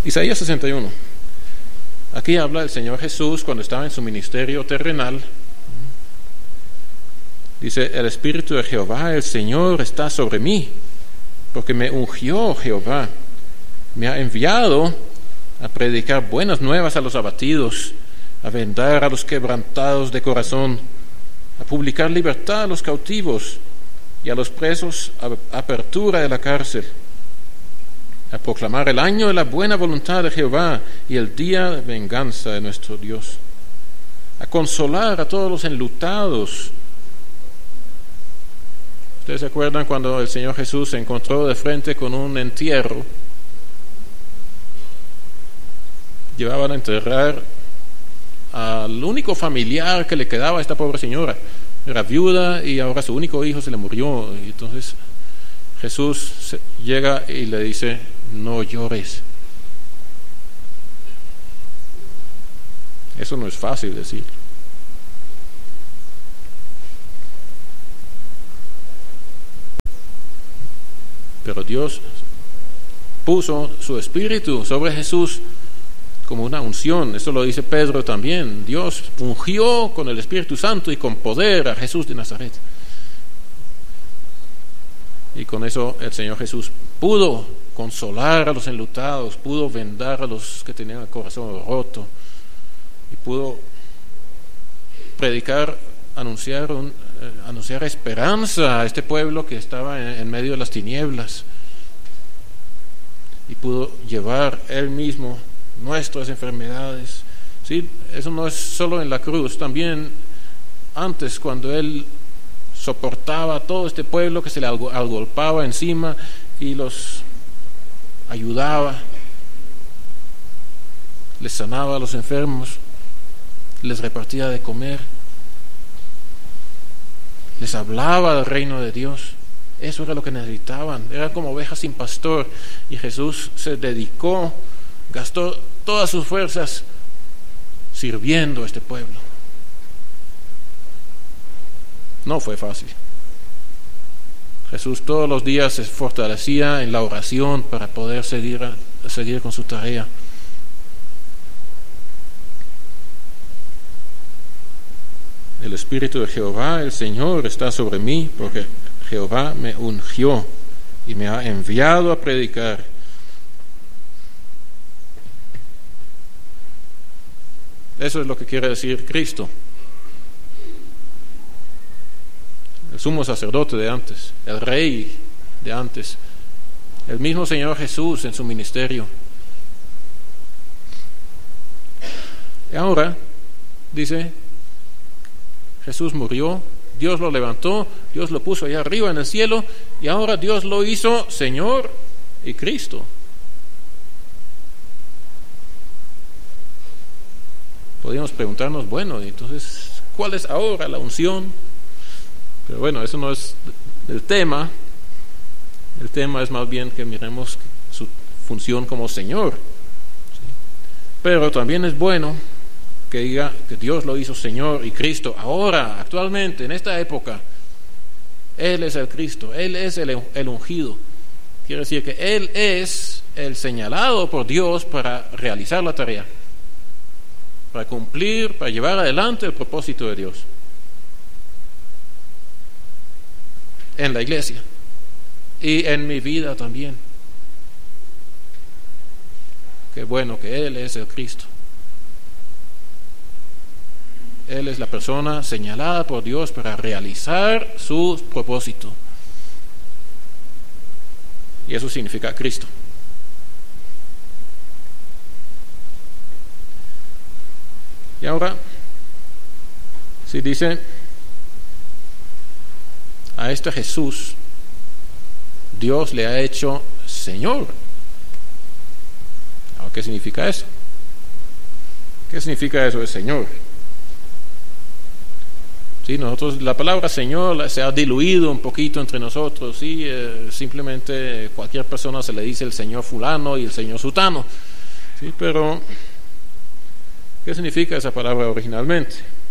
Isaías 61. Aquí habla el Señor Jesús cuando estaba en su ministerio terrenal. Dice: el Espíritu de Jehová, el Señor, está sobre mí, porque me ungió Jehová. Me ha enviado a predicar buenas nuevas a los abatidos, a vendar a los quebrantados de corazón, a publicar libertad a los cautivos y a los presos apertura de la cárcel, a proclamar el año de la buena voluntad de Jehová y el día de venganza de nuestro Dios, a consolar a todos los enlutados. ¿Ustedes se acuerdan cuando el Señor Jesús se encontró de frente con un entierro? Llevaban a enterrar al único familiar que le quedaba a esta pobre señora. Era viuda y ahora su único hijo se le murió. Y entonces Jesús llega y le dice: no llores. Eso no es fácil decir. Pero Dios puso su espíritu sobre Jesús como una unción. Eso lo dice Pedro también. Dios ungió con el Espíritu Santo y con poder a Jesús de Nazaret. Y con eso el Señor Jesús pudo consolar a los enlutados, pudo vendar a los que tenían el corazón roto, y pudo predicar, anunciar esperanza a este pueblo que estaba en medio de las tinieblas, y pudo llevar él mismo nuestras enfermedades. ¿Sí? Eso no es solo en la cruz, también antes, cuando él soportaba a todo este pueblo que se le agolpaba encima y los ayudaba, les sanaba a los enfermos, les repartía de comer, les hablaba del reino de Dios. Eso era lo que necesitaban. Eran como ovejas sin pastor, y Jesús se dedicó, gastó todas sus fuerzas sirviendo a este pueblo. No fue fácil. Jesús todos los días se fortalecía en la oración para poder seguir con su tarea. El Espíritu de Jehová, el Señor, está sobre mí, porque Jehová me ungió y me ha enviado a predicar. Eso es lo que quiere decir Cristo, el sumo sacerdote de antes, el rey de antes, el mismo Señor Jesús en su ministerio. Y ahora, dice, Jesús murió, Dios lo levantó, Dios lo puso allá arriba en el cielo, y ahora Dios lo hizo Señor y Cristo. Podríamos preguntarnos, bueno, entonces, ¿cuál es ahora la unción? Pero bueno, eso no es el tema. El tema es más bien que miremos su función como Señor. ¿Sí? Pero también es bueno que diga que Dios lo hizo Señor y Cristo ahora, actualmente, en esta época. Él es el Cristo, Él es el ungido. Quiere decir que Él es el señalado por Dios para realizar la tarea, para cumplir, para llevar adelante el propósito de Dios en la iglesia y en mi vida también. Qué bueno que Él es el Cristo. Él es la persona señalada por Dios para realizar su propósito. Y eso significa Cristo. Y ahora, si dice a este Jesús, Dios le ha hecho Señor. Ahora, ¿qué significa eso? ¿Qué significa eso de Señor? Sí, nosotros, la palabra Señor se ha diluido un poquito entre nosotros, ¿sí? Simplemente cualquier persona se le dice el Señor fulano y el Señor sutano, ¿sí? Pero ¿qué significa esa palabra originalmente?